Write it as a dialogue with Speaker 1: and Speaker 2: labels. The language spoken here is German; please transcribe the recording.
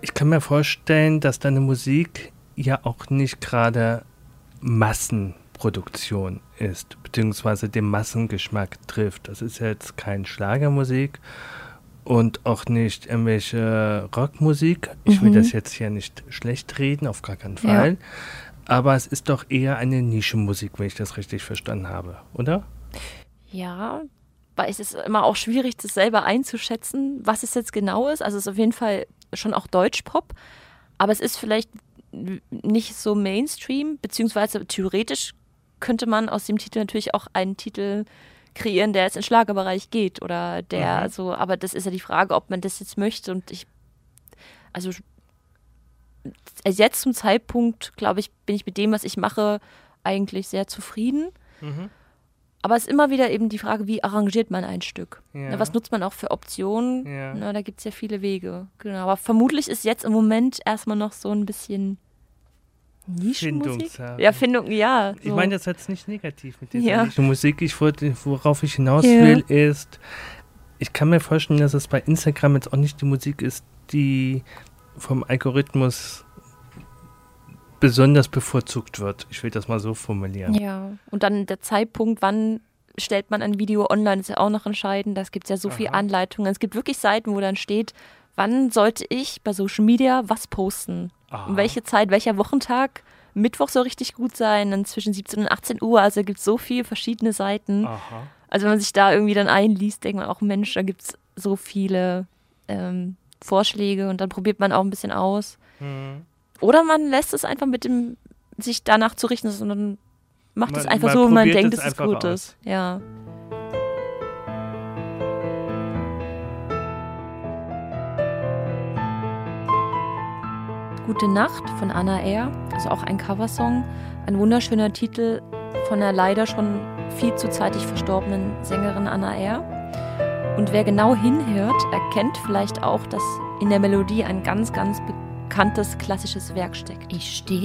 Speaker 1: Ich kann mir vorstellen, dass deine Musik ja auch nicht gerade Massenproduktion ist, beziehungsweise den Massengeschmack trifft. Das ist jetzt kein Schlagermusik und auch nicht irgendwelche Rockmusik. Ich will das jetzt hier nicht schlecht reden, auf gar keinen Fall. Ja. Aber es ist doch eher eine Nischenmusik, wenn ich das richtig verstanden habe, oder?
Speaker 2: Ja, weil es ist immer auch schwierig, das selber einzuschätzen, was es jetzt genau ist. Also es ist auf jeden Fall schon auch Deutschpop, aber es ist vielleicht nicht so Mainstream, beziehungsweise theoretisch könnte man aus dem Titel natürlich auch einen Titel kreieren, der jetzt in den Schlagerbereich geht oder der so, aber das ist ja die Frage, ob man das jetzt möchte und also jetzt zum Zeitpunkt, glaube ich, bin ich mit dem, was ich mache, eigentlich sehr zufrieden. Aber es ist immer wieder eben die Frage, wie arrangiert man ein Stück? Ja. Was nutzt man auch für Optionen? Ja. Na, da gibt es ja viele Wege. Genau. Aber vermutlich ist jetzt im Moment erstmal noch so ein bisschen Nischenmusik. Ja, Findung, ja. So.
Speaker 1: Ich meine das jetzt nicht negativ mit dieser Nischenmusik. Worauf ich hinaus will, ist, ich kann mir vorstellen, dass es bei Instagram jetzt auch nicht die Musik ist, die vom Algorithmus besonders bevorzugt wird. Ich will das mal so formulieren.
Speaker 2: Ja, und dann der Zeitpunkt, wann stellt man ein Video online, ist ja auch noch entscheidend. Da gibt es ja so viele Anleitungen. Es gibt wirklich Seiten, wo dann steht, wann sollte ich bei Social Media was posten? Um welche Zeit, welcher Wochentag? Mittwoch soll richtig gut sein, dann zwischen 17 und 18 Uhr. Also gibt es so viele verschiedene Seiten. Also wenn man sich da irgendwie dann einliest, denkt man auch, Mensch, da gibt es so viele Vorschläge und dann probiert man auch ein bisschen aus. Oder man lässt es einfach mit dem, sich danach zu richten und dann macht es einfach so, wenn man denkt, dass es gut ist. Ja. Gute Nacht von Anna R., also auch ein Coversong, ein wunderschöner Titel von der leider schon viel zu zeitig verstorbenen Sängerin Anna R. Und wer genau hinhört, erkennt vielleicht auch, dass in der Melodie ein ganz, ganz bekanntes klassisches Werk steckt.
Speaker 3: Ich stehe